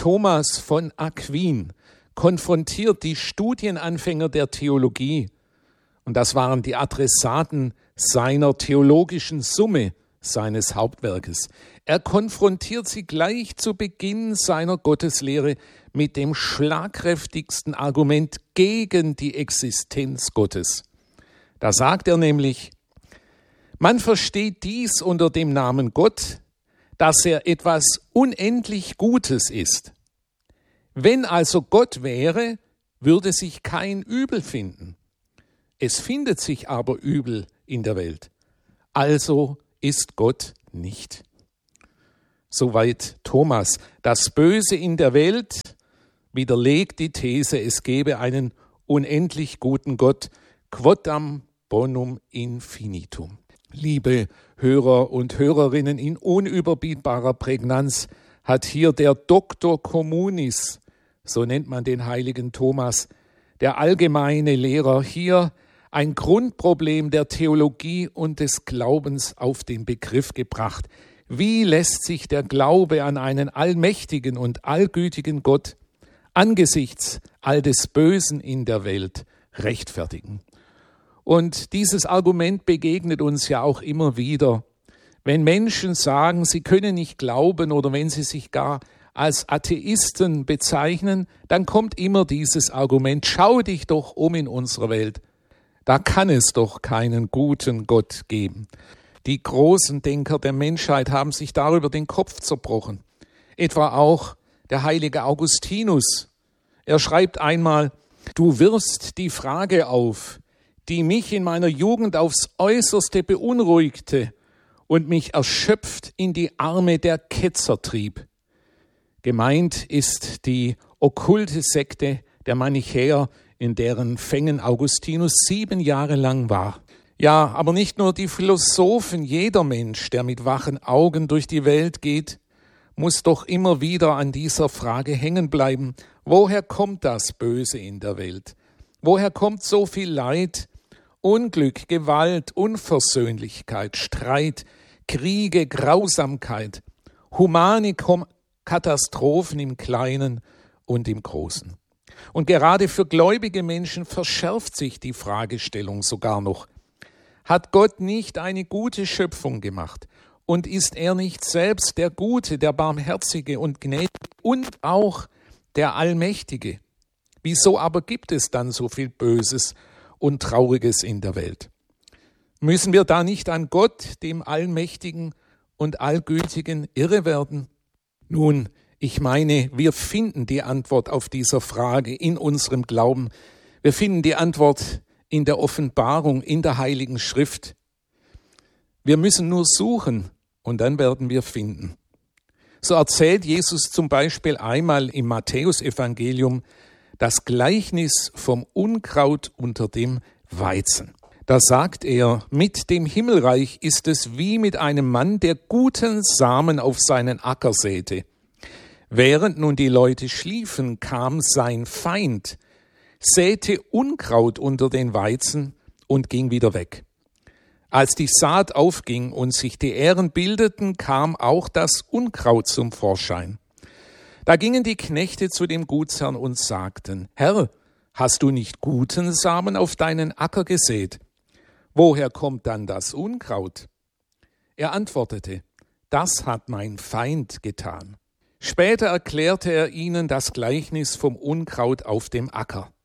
Thomas von Aquin konfrontiert die Studienanfänger der Theologie, und das waren die Adressaten seiner theologischen Summe, seines Hauptwerkes. Er konfrontiert sie gleich zu Beginn seiner Gotteslehre mit dem schlagkräftigsten Argument gegen die Existenz Gottes. Da sagt er nämlich: Man versteht dies unter dem Namen Gott, dass er etwas unendlich Gutes ist. Wenn also Gott wäre, würde sich kein Übel finden. Es findet sich aber Übel in der Welt. Also ist Gott nicht. Soweit Thomas. Das Böse in der Welt widerlegt die These, es gebe einen unendlich guten Gott, quodam bonum infinitum. Liebe Hörer und Hörerinnen, in unüberbietbarer Prägnanz hat hier der Doctor Communis, so nennt man den heiligen Thomas, der allgemeine Lehrer, hier ein Grundproblem der Theologie und des Glaubens auf den Begriff gebracht. Wie lässt sich der Glaube an einen allmächtigen und allgütigen Gott angesichts all des Bösen in der Welt rechtfertigen? Und dieses Argument begegnet uns ja auch immer wieder, wenn Menschen sagen, sie können nicht glauben oder wenn sie sich gar als Atheisten bezeichnen, dann kommt immer dieses Argument: Schau dich doch um in unserer Welt. Da kann es doch keinen guten Gott geben. Die großen Denker der Menschheit haben sich darüber den Kopf zerbrochen. Etwa auch der heilige Augustinus. Er schreibt einmal: Du wirfst die Frage auf, die mich in meiner Jugend aufs Äußerste beunruhigte und mich erschöpft in die Arme der Ketzer trieb. Gemeint ist die okkulte Sekte der Manichäer, in deren Fängen Augustinus 7 Jahre lang war. Ja, aber nicht nur die Philosophen, jeder Mensch, der mit wachen Augen durch die Welt geht, muss doch immer wieder an dieser Frage hängen bleiben: Woher kommt das Böse in der Welt? Woher kommt so viel Leid, Unglück, Gewalt, Unversöhnlichkeit, Streit, Kriege, Grausamkeit, humane Katastrophen im Kleinen und im Großen? Und gerade für gläubige Menschen verschärft sich die Fragestellung sogar noch: Hat Gott nicht eine gute Schöpfung gemacht? Und ist er nicht selbst der Gute, der Barmherzige und Gnädige und auch der Allmächtige? Wieso aber gibt es dann so viel Böses und Trauriges in der Welt? Müssen wir da nicht an Gott, dem Allmächtigen und Allgütigen, irre werden? Nun, ich meine, wir finden die Antwort auf diese Frage in unserem Glauben. Wir finden die Antwort in der Offenbarung, in der Heiligen Schrift. Wir müssen nur suchen und dann werden wir finden. So erzählt Jesus zum Beispiel einmal im Matthäusevangelium das Gleichnis vom Unkraut unter dem Weizen. Da sagt er: Mit dem Himmelreich ist es wie mit einem Mann, der guten Samen auf seinen Acker säte. Während nun die Leute schliefen, kam sein Feind, säte Unkraut unter den Weizen und ging wieder weg. Als die Saat aufging und sich die Ähren bildeten, kam auch das Unkraut zum Vorschein. Da gingen die Knechte zu dem Gutsherrn und sagten: Herr, hast du nicht guten Samen auf deinen Acker gesät? Woher kommt dann das Unkraut? Er antwortete: Das hat mein Feind getan. Später erklärte er ihnen das Gleichnis vom Unkraut auf dem Acker.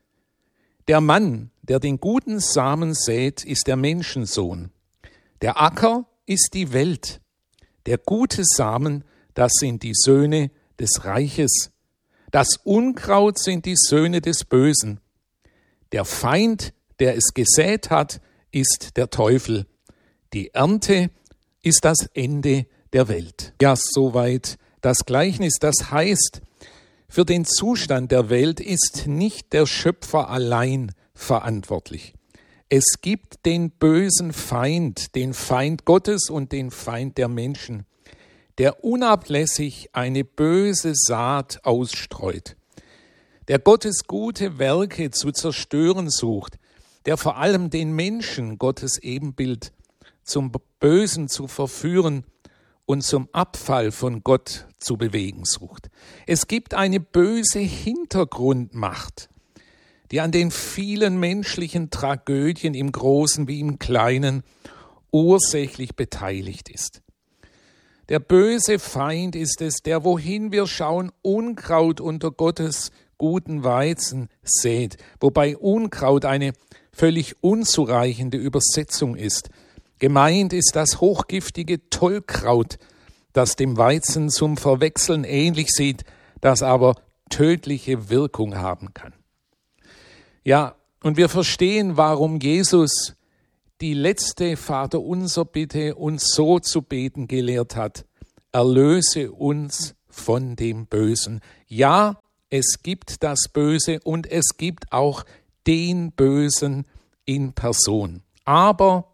Der Mann, der den guten Samen sät, ist der Menschensohn. Der Acker ist die Welt. Der gute Samen, das sind die Söhne des Reiches. Das Unkraut sind die Söhne des Bösen. Der Feind, der es gesät hat, ist der Teufel. Die Ernte ist das Ende der Welt. Ja, soweit das Gleichnis. Das heißt, für den Zustand der Welt ist nicht der Schöpfer allein verantwortlich. Es gibt den bösen Feind, den Feind Gottes und den Feind der Menschen, der unablässig eine böse Saat ausstreut, der Gottes gute Werke zu zerstören sucht, der vor allem den Menschen, Gottes Ebenbild, zum Bösen zu verführen und zum Abfall von Gott zu bewegen sucht. Es gibt eine böse Hintergrundmacht, die an den vielen menschlichen Tragödien im Großen wie im Kleinen ursächlich beteiligt ist. Der böse Feind ist es, der, wohin wir schauen, Unkraut unter Gottes guten Weizen sät, wobei Unkraut eine völlig unzureichende Übersetzung ist. Gemeint ist das hochgiftige Tollkraut, das dem Weizen zum Verwechseln ähnlich sieht, das aber tödliche Wirkung haben kann. Ja, und wir verstehen, warum Jesus die letzte Vaterunser-Bitte uns so zu beten gelehrt hat: Erlöse uns von dem Bösen. Ja, es gibt das Böse und es gibt auch den Bösen in Person. Aber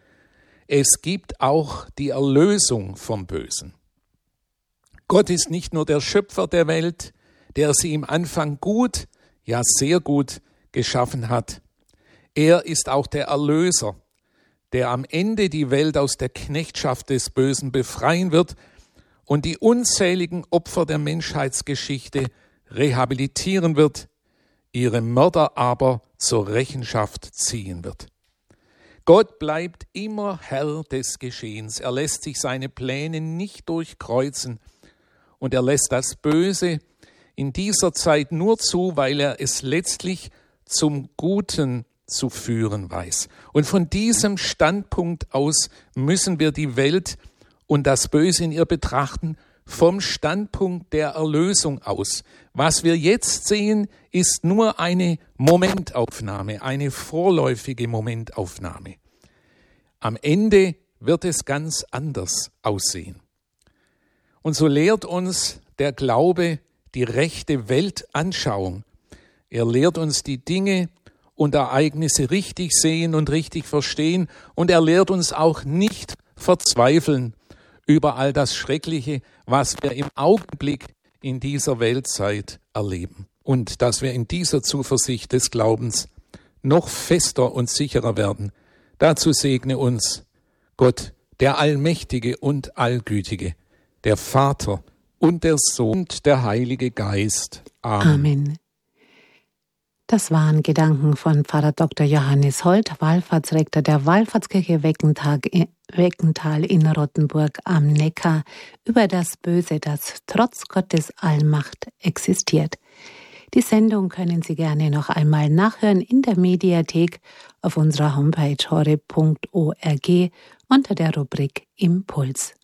es gibt auch die Erlösung vom Bösen. Gott ist nicht nur der Schöpfer der Welt, der sie im Anfang gut, ja sehr gut geschaffen hat. Er ist auch der Erlöser, der am Ende die Welt aus der Knechtschaft des Bösen befreien wird und die unzähligen Opfer der Menschheitsgeschichte rehabilitieren wird, ihre Mörder aber zur Rechenschaft ziehen wird. Gott bleibt immer Herr des Geschehens. Er lässt sich seine Pläne nicht durchkreuzen und er lässt das Böse in dieser Zeit nur zu, weil er es letztlich zum Guten zu führen weiß. Und von diesem Standpunkt aus müssen wir die Welt und das Böse in ihr betrachten, vom Standpunkt der Erlösung aus. Was wir jetzt sehen, ist nur eine Momentaufnahme, eine vorläufige Momentaufnahme. Am Ende wird es ganz anders aussehen. Und so lehrt uns der Glaube die rechte Weltanschauung. Er lehrt uns die Dinge und Ereignisse richtig sehen und richtig verstehen. Und er lehrt uns auch nicht verzweifeln über all das Schreckliche, was wir im Augenblick in dieser Weltzeit erleben. Und dass wir in dieser Zuversicht des Glaubens noch fester und sicherer werden. Dazu segne uns Gott, der Allmächtige und Allgütige, der Vater und der Sohn und der Heilige Geist. Amen. Amen. Das waren Gedanken von Pfarrer Dr. Johannes Holt, Wallfahrtsrektor der Wallfahrtskirche Weckental in Rottenburg am Neckar, über das Böse, das trotz Gottes Allmacht existiert. Die Sendung können Sie gerne noch einmal nachhören in der Mediathek auf unserer Homepage horeb.org unter der Rubrik Impuls.